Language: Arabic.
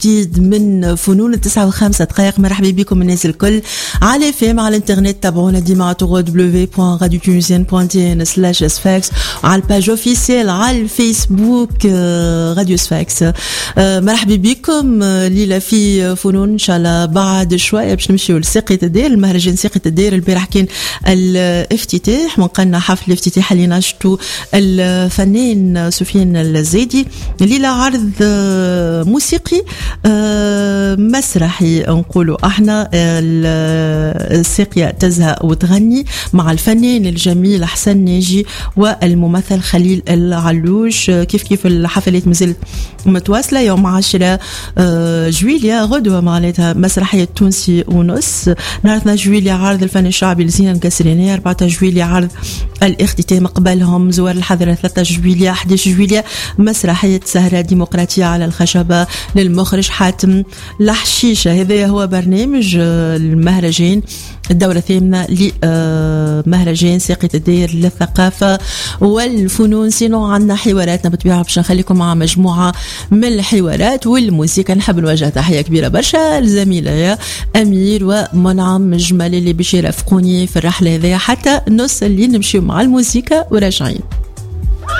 جديد من فنون 9:05. مرحبا بكم الناس الكل على فيم على الانترنت. تابعونا ديما على www.radiotunisienne.tn/sfax وعلى الباج اوفيسيال على الفيسبوك راديو سفاكس. مرحبا بكم ليلة في فنون. ان شاء الله بعد شوية باش نمشيو لساقية الدير، المهرجان ساقية الدير. البارح كان الافتتاح، وقلنا حفل الافتتاح اللي نشطو الفنان سفيان الزيدي. ليلة عرض موسيقي مسرحي نقولوا احنا. الساقية تزهق وتغني مع الفنان الجميل حسن ناجي والممثل خليل العلوش. كيف الحفلات مازالت متواصلة. يوم 10 جويليا غدوة معناتها مسرحية تونسي ونص. نهار 12 جويليا عرض الفن الشعبي لزينة القسرينية. 14 جويليا عرض الاختتام، قبلهم زوار الحضرة. 13 جويليا 11 جويليا مسرحية سهرة ديمقراطية على الخشبة للمخرج حاتم الحشيشة. هذا هو برنامج المهرجان الدورة الثامنة لمهرجان ساقية الدير للثقافة والفنون. سينو عنا حواراتنا بطبيعة باش نخليكم مع مجموعة من الحوارات والموسيقى. نحب نوجه تحية كبيرة برشا الزميلة يا أمير ومنعم جمال اللي باش يرافقوني في الرحلة هذه حتى نص اللي نمشيو مع الموسيقى وراجعين.